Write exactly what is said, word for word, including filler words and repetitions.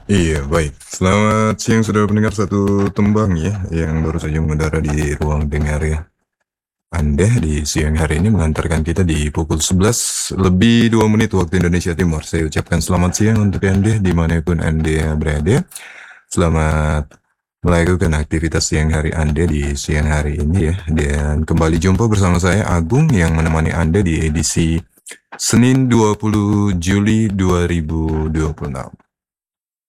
Iya, baik. Selamat siang saudara pendengar satu tembang ya, yang baru saja mengudara di ruang dengar ya. Anda di siang hari ini mengantarkan kita di pukul sebelas lebih dua menit waktu Indonesia Timur. Saya ucapkan selamat siang untuk Anda dimanapun Anda berada. Selamat melakukan aktivitas siang hari Anda di siang hari ini ya. Dan kembali jumpa bersama saya Agung yang menemani Anda di edisi Senin dua puluh Juli dua ribu dua puluh enam.